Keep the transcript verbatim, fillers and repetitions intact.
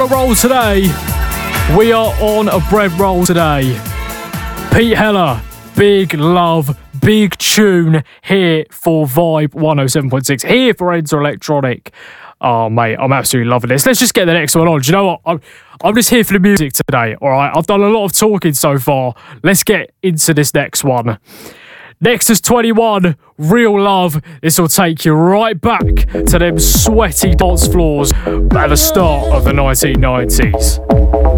a roll today. We are on a bread roll today. Pete Heller, big love, big tune here for Vibe one oh seven point six, here for Enter Electronic. Oh, mate, I'm absolutely loving this. Let's just get the next one on. Do you know what? I'm, I'm just here for the music today, all right? I've done a lot of talking so far. Let's get into this next one. Nexus twenty-one, Real Love. This will take you right back to them sweaty dance floors at the start of the nineteen nineties.